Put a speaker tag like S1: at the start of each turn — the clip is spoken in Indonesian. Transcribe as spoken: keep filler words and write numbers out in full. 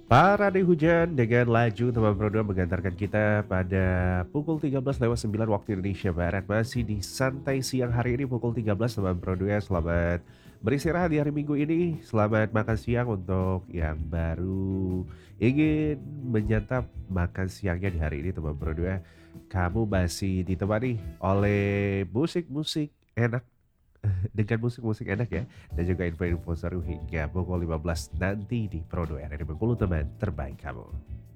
S1: Parade Hujan dengan Laju teman Bro dua mengantarkan kita pada pukul tiga belas lewat sembilan waktu Indonesia Barat. Masih di santai siang hari ini pukul tiga belas teman Bro dua. Selamat beristirahat di hari Minggu ini. Selamat makan siang untuk yang baru ingin menyantap makan siangnya di hari ini teman Bro dua. Kamu masih ditemani oleh musik-musik enak dengan musik-musik enak ya, dan juga info-info seru hingga pukul lima belas nanti di Pro dua R R I Bengkulu teman terbaik kamu.